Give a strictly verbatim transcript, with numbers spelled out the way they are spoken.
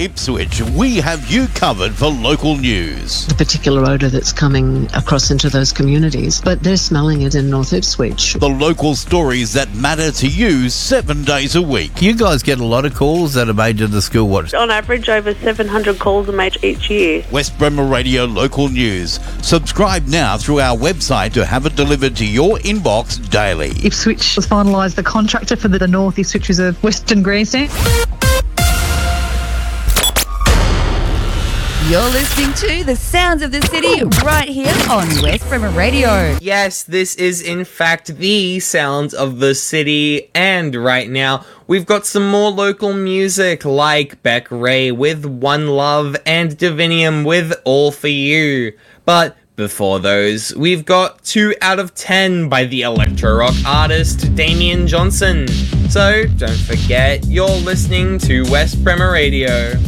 Ipswich, we have you covered for local news. The particular odour that's coming across into those communities, but they're smelling it in North Ipswich. The local stories that matter to you seven days a week. You guys get a lot of calls that are made to the school watch. On average, over seven hundred calls are made each year. West Bremer Radio Local News. Subscribe now through our website to have it delivered to your inbox daily. Ipswich has finalised the contractor for the North Ipswich Reserve Western Grandstand. You're listening to the sounds of the city right here on West Bremer Radio. Yes, this is in fact the sounds of the city, and right now we've got some more local music like Beck Ray with One Love and Divinium with All For You. But before those, we've got two out of ten by the electro-rock artist Damian Johnson. So don't forget, you're listening to West Bremer Radio.